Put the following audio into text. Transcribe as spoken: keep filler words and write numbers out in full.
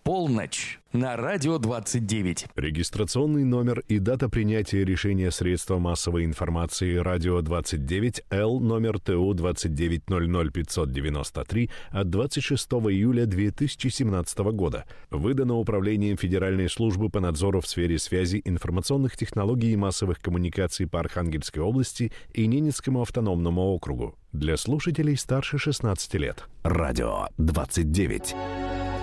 полночь на радио двадцать девять. Регистрационный номер и дата принятия решения средства массовой информации радио двадцать девять Л номер ТУ двадцать девять ноль ноль пятьсот девяносто три от двадцать шестого июля две тысячи семнадцатого года. Выдано Управлением Федеральной службы по надзору в сфере связи, информационных технологий и массовых коммуникаций по Архангельской области и Ненецкому автономному округу. Для слушателей старше шестнадцати лет. Радио двадцать девять.